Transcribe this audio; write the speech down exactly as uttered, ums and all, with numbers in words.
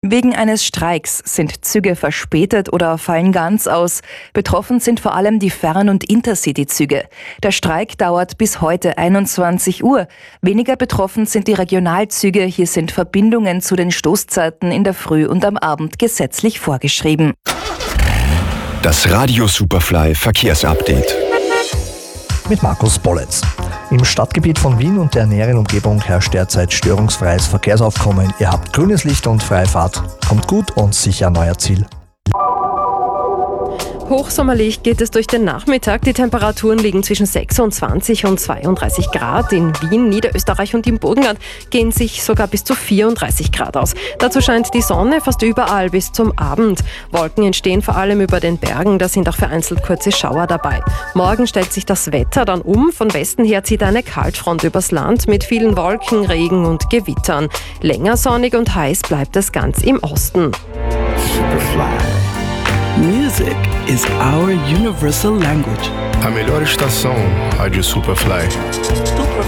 Wegen eines Streiks sind Züge verspätet oder fallen ganz aus. Betroffen sind vor allem die Fern- und Intercity-Züge. Der Streik dauert bis heute einundzwanzig Uhr. Weniger betroffen sind die Regionalzüge. Hier sind Verbindungen zu den Stoßzeiten in der Früh und am Abend gesetzlich vorgeschrieben. Das Radio Superfly Verkehrsupdate. Mit Markus Bolletz. Im Stadtgebiet von Wien und der näheren Umgebung herrscht derzeit störungsfreies Verkehrsaufkommen. Ihr habt grünes Licht und freie Fahrt. Kommt gut und sicher an euer Ziel. Hochsommerlich geht es durch den Nachmittag. Die Temperaturen liegen zwischen sechsundzwanzig und zweiunddreißig Grad. In Wien, Niederösterreich und im Burgenland gehen sich sogar bis zu vierunddreißig Grad aus. Dazu scheint die Sonne fast überall bis zum Abend. Wolken entstehen vor allem über den Bergen. Da sind auch vereinzelt kurze Schauer dabei. Morgen stellt sich das Wetter dann um. Von Westen her zieht eine Kaltfront übers Land mit vielen Wolken, Regen und Gewittern. Länger sonnig und heiß bleibt es ganz im Osten. Superfly. Music is our universal language. A melhor estação, Rádio Superfly. Superfly.